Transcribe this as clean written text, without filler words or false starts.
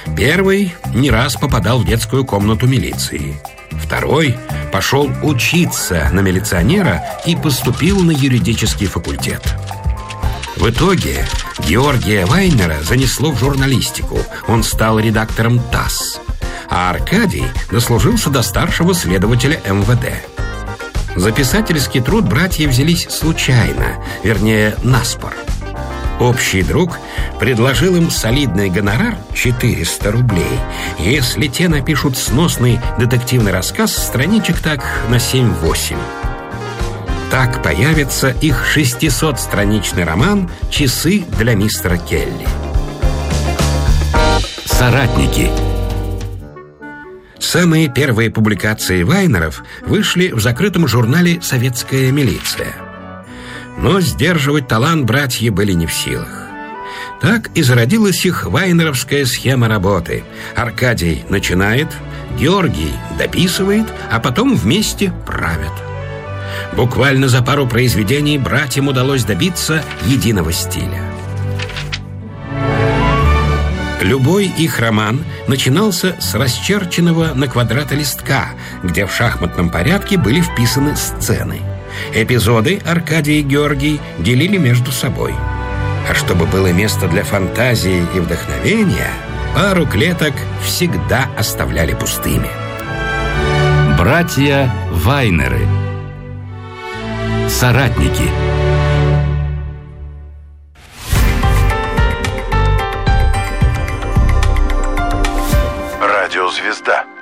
Первый не раз попадал в детскую комнату милиции. Второй пошел учиться на милиционера и поступил на юридический факультет. В итоге Георгия Вайнера занесло в журналистику. Он стал редактором ТАСС. А Аркадий дослужился до старшего следователя МВД. За писательский труд братья взялись случайно, вернее, наспор. Общий друг предложил им солидный гонорар 400 рублей, если те напишут сносный детективный рассказ страничек так на 7-8. Так появится их 600-страничный роман «Часы для мистера Келли». Соратники. Самые первые публикации Вайнеров вышли в закрытом журнале «Советская милиция». Но сдерживать талант братья были не в силах. Так и зародилась их вайнеровская схема работы. Аркадий начинает, Георгий дописывает, а потом вместе правят. Буквально за пару произведений братьям удалось добиться единого стиля. Любой их роман начинался с расчерченного на квадраты листка, где в шахматном порядке были вписаны сцены. Эпизоды Аркадий и Георгий делили между собой. А чтобы было место для фантазии и вдохновения, пару клеток всегда оставляли пустыми. Братья Вайнеры. Соратники. Радиозвезда.